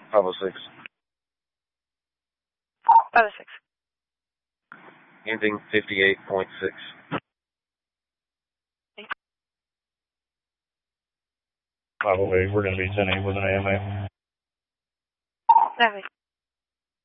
506. 506. Ending 58.6. 508, we're going to be 10-8 with an AMA. That way.